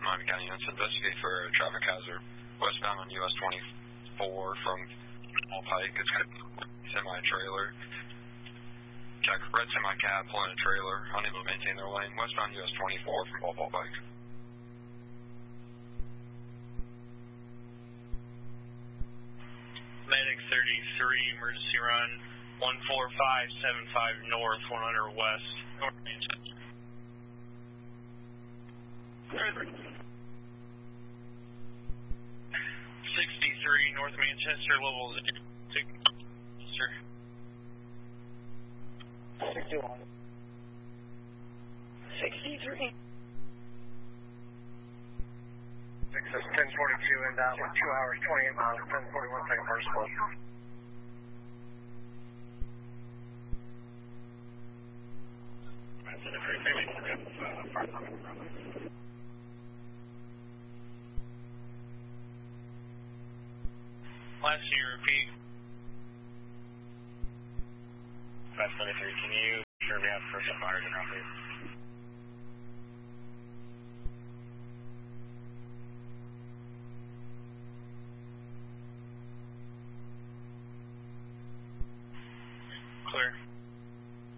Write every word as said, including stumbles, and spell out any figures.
Miami County units investigate for a traffic hazard westbound on U S twenty-four from Ball Pike. It's got a semi-trailer. Check red semi-cab pulling a trailer, unable to maintain their lane. Westbound U S twenty-four from Ball Ball Pike. Medic thirty-three, emergency run one four five seven five north, one hundred west, North Manchester. sixty-three, North Manchester, level six, sir. sixty-one. sixty-three. Access ten forty-two inbound with two hours, twenty-eight miles, ten forty-one second first split. Last year, repeat. five seventy-three, can you sure we have first fires in our place?